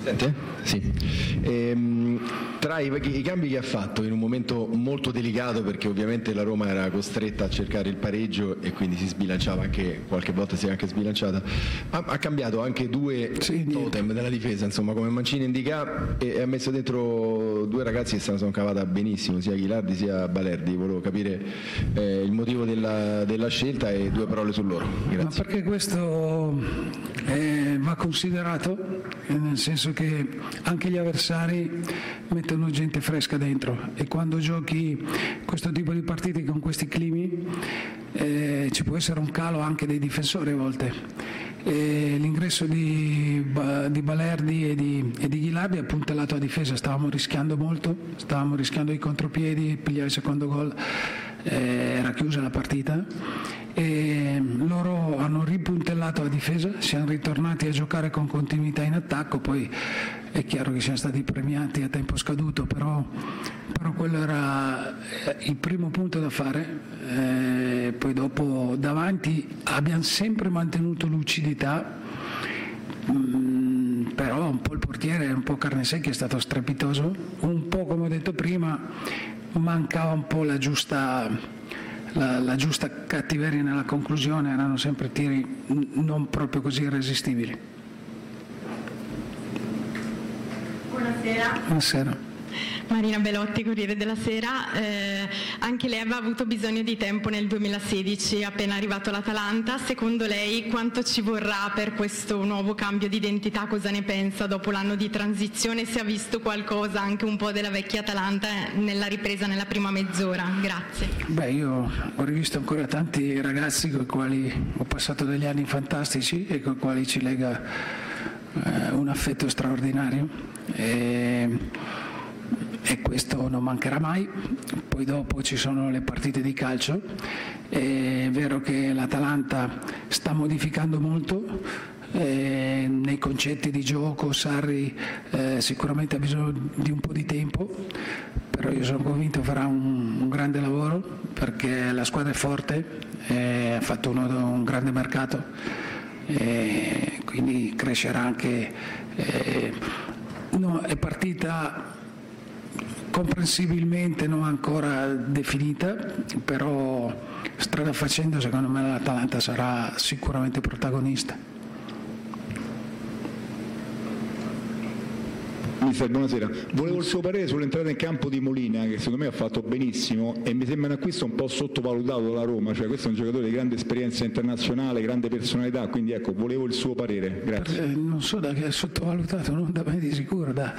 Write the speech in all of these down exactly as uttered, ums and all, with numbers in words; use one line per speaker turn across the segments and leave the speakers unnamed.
Sente? Sì. Ehm, tra i, i cambi che ha fatto in un momento molto delicato, perché ovviamente la Roma era costretta a cercare il pareggio e quindi si sbilanciava anche, qualche volta si è anche sbilanciata, ha, ha cambiato anche due sì, totem niente. della difesa, insomma, come Mancini indica, e ha messo dentro due ragazzi che se la sono cavata benissimo, sia Ghilardi sia Balerdi. Volevo capire eh, il motivo della, della scelta e due parole su loro. Grazie.
Ma perché questo eh, va considerato, nel senso che anche gli avversari mettono gente fresca dentro, e quando giochi questo tipo di partite con questi climi eh, ci può essere un calo anche dei difensori a volte. E l'ingresso di, di Balerdi e di, e di Ghilardi ha puntellato a difesa, stavamo rischiando molto, stavamo rischiando i contropiedi, pigliare il secondo gol, eh, era chiusa la partita, e loro hanno ripuntellato la difesa, siamo ritornati a giocare con continuità in attacco. Poi è chiaro che siamo stati premiati a tempo scaduto, però, però quello era il primo punto da fare. Eh, poi dopo davanti abbiamo sempre mantenuto lucidità, mm, però un po' il portiere, un po' Carnesecchi è stato strepitoso, un po' come ho detto prima mancava un po' la giusta La, la giusta cattiveria nella conclusione, erano sempre tiri non proprio così irresistibili.
Buonasera.
Buonasera.
Marina Belotti, Corriere della Sera. Eh, anche lei aveva avuto bisogno di tempo nel duemilasedici, appena arrivato l'Atalanta. Secondo lei quanto ci vorrà per questo nuovo cambio di identità? Cosa ne pensa dopo l'anno di transizione? Se ha visto qualcosa anche un po' della vecchia Atalanta nella ripresa nella prima mezz'ora? Grazie.
Beh, io ho rivisto ancora tanti ragazzi con i quali ho passato degli anni fantastici e con i quali ci lega eh, un affetto straordinario. E... e questo non mancherà mai. Poi dopo ci sono le partite di calcio, è vero che l'Atalanta sta modificando molto eh, nei concetti di gioco. Sarri eh, sicuramente ha bisogno di un po' di tempo, però io sono convinto farà un, un grande lavoro, perché la squadra è forte, eh, ha fatto uno, un grande mercato, eh, quindi crescerà anche. Eh, no, è partita comprensibilmente non ancora definita, però strada facendo secondo me l'Atalanta sarà sicuramente protagonista.
Mister, buonasera. Volevo il suo parere sull'entrata in campo di Molina, che secondo me ha fatto benissimo e mi sembra un acquisto un po' sottovalutato dalla Roma, cioè questo è un giocatore di grande esperienza internazionale, grande personalità, quindi ecco, volevo il suo parere. Grazie.
Eh, non so da che è sottovalutato, non da me di sicuro. Da...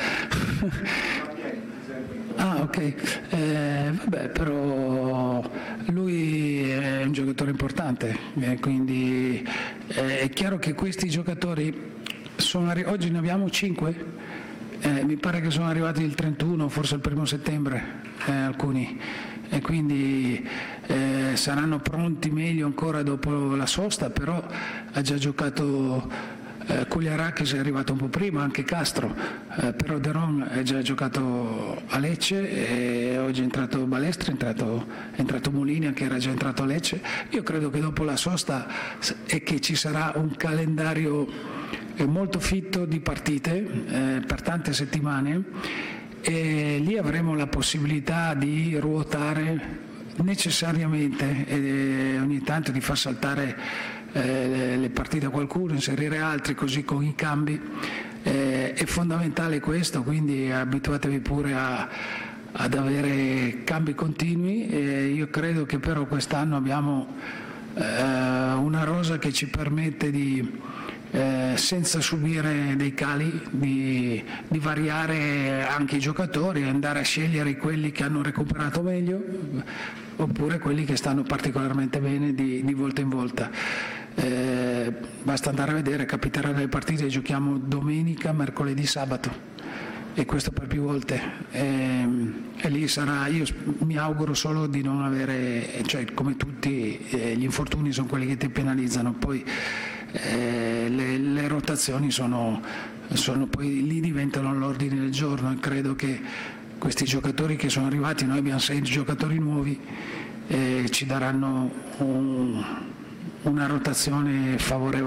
Ah, ok, eh, vabbè, però lui è un giocatore importante, eh, quindi eh, è chiaro che questi giocatori sono arri- oggi ne abbiamo cinque, eh, mi pare che sono arrivati il trentuno, forse il primo settembre, eh, alcuni, e quindi eh, saranno pronti meglio ancora dopo la sosta, però ha già giocato. Eh, Kugliarakis è arrivato un po' prima, anche Castro, eh, però Deron è già giocato a Lecce e oggi è entrato Balestri, è entrato, è entrato Molina che era già entrato a Lecce. Io credo che dopo la sosta e che ci sarà un calendario molto fitto di partite eh, per tante settimane, e lì avremo la possibilità di ruotare necessariamente e ogni tanto di far saltare Eh, le partite a qualcuno, inserire altri, così con i cambi. Eh, è fondamentale questo, quindi abituatevi pure a, ad avere cambi continui. Eh, io credo che però quest'anno abbiamo eh, una rosa che ci permette di, eh, senza subire dei cali, di, di variare anche i giocatori e andare a scegliere quelli che hanno recuperato meglio oppure quelli che stanno particolarmente bene di, di volta in volta. Eh, basta andare a vedere, capiterà nelle partite, giochiamo domenica, mercoledì, sabato, e questo per più volte, e, e lì sarà, io mi auguro solo di non avere, cioè come tutti eh, gli infortuni sono quelli che ti penalizzano, poi eh, le, le rotazioni sono, sono poi lì diventano l'ordine del giorno, e credo che questi giocatori che sono arrivati, noi abbiamo sei giocatori nuovi, eh, ci daranno un, una rotazione favorevole.